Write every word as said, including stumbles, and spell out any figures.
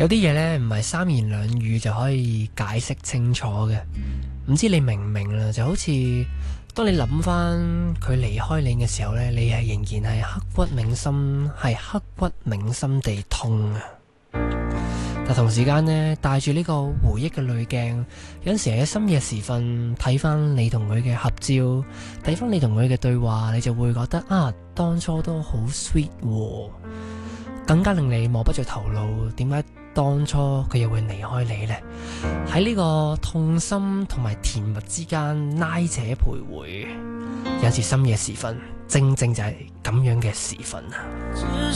有啲嘢呢，唔係三言兩語就可以解釋清楚嘅，唔知你明唔明啦？就好似當你諗翻佢離開你嘅時候呢，你係仍然係刻骨銘心，係刻骨銘心地痛啊！但同時間呢，帶住呢個回憶嘅濾鏡，有陣時喺深夜時分睇翻你同佢嘅合照，睇翻你同佢嘅對話，你就會覺得啊，當初都好 sweet 喎，更加令你摸不着頭腦，點解當初佢又會離開你呢？喺呢個痛心同埋甜蜜之間拉扯徘徊，有時深夜時分，正正就係咁樣嘅時分啊！